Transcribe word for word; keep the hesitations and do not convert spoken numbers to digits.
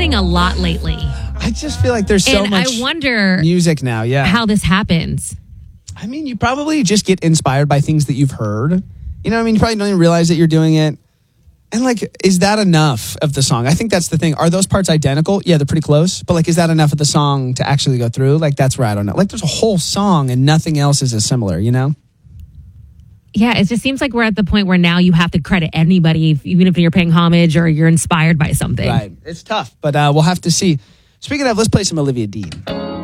writing a lot lately. I just feel like there's so and much I wonder music now. Yeah. how this happens. I mean, you probably just get inspired by things that you've heard. You know what I mean? You probably don't even realize that you're doing it. And like, is that enough of the song? I think that's the thing. Are those parts identical? Yeah, they're pretty close. But like, is that enough of the song to actually go through? Like, that's where I don't know. Like, there's a whole song and nothing else is as similar, you know? Yeah, it just seems like we're at the point where now you have to credit anybody, even if you're paying homage or you're inspired by something. Right. It's tough, but uh, we'll have to see. Speaking of, let's play some Olivia Dean.